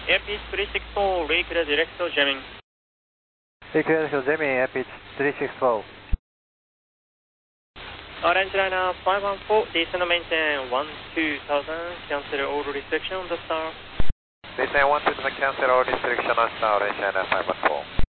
Airpeach 364, reclear director jamming. Reclear director jamming, Airpeach 364. Orange liner 514, descend maintain 12000, cancel all restriction on the star. Descend 12000, cancel all restriction on star, orange liner 514.